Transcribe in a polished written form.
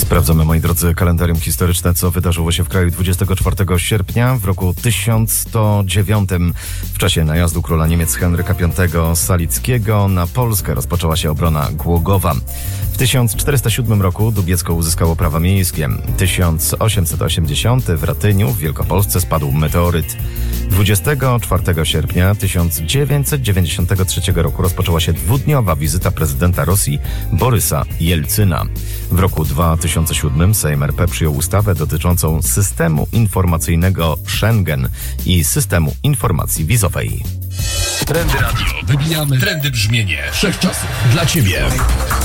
Sprawdzamy, moi drodzy, kalendarium historyczne, co wydarzyło się w kraju 24 sierpnia w roku 1109. W czasie najazdu króla Niemiec Henryka V Salickiego na Polskę rozpoczęła się obrona Głogowa. W 1407 roku Dubiecko uzyskało prawa miejskie. 1880 w Ratyniu w Wielkopolsce spadł meteoryt. 24 sierpnia 1993 roku rozpoczęła się dwudniowa wizyta prezydenta Rosji Borysa Jelcyna. W roku 2007 Sejm RP przyjął ustawę dotyczącą systemu informacyjnego Schengen i systemu informacji wizowej. Trendy Radio. Wybijamy trendy brzmienie wszechczasów dla Ciebie.